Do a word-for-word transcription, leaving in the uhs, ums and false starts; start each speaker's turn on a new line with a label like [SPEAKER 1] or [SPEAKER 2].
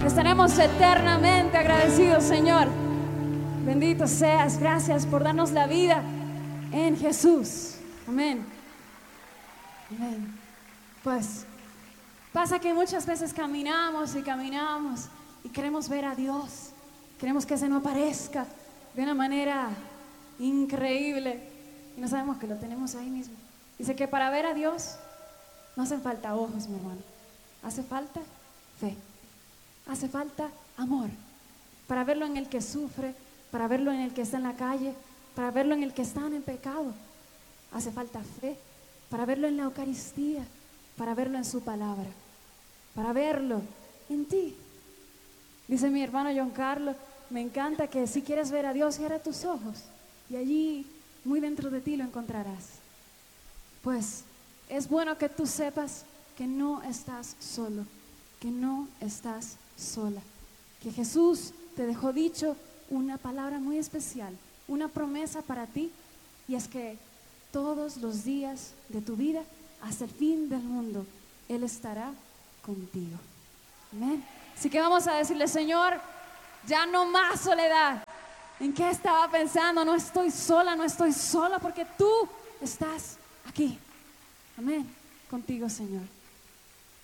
[SPEAKER 1] Estaremos eternamente agradecidos, Señor. Bendito seas. Gracias por darnos la vida en Jesús. Amén. Amén. Pues pasa que muchas veces caminamos y caminamos y queremos ver a Dios. Queremos que se nos aparezca de una manera increíble y no sabemos que lo tenemos ahí mismo. Dice que para ver a Dios no hacen falta ojos, mi hermano. Hace falta fe. Hace falta amor. Para verlo en el que sufre, para verlo en el que está en la calle, para verlo en el que está en el pecado. Hace falta fe. Para verlo en la Eucaristía, para verlo en su palabra, para verlo en ti. Dice mi hermano John Carlos, me encanta que si quieres ver a Dios, cierra tus ojos y allí, muy dentro de ti, lo encontrarás. Pues es bueno que tú sepas que no estás solo, que no estás sola, que Jesús te dejó dicho una palabra muy especial, una promesa para ti, y es que todos los días de tu vida, hasta el fin del mundo, Él estará contigo. Amén. Así que vamos a decirle, Señor, ya no más soledad. ¿En qué estaba pensando? No estoy sola, no estoy sola, porque tú estás aquí. Amén. Contigo, Señor.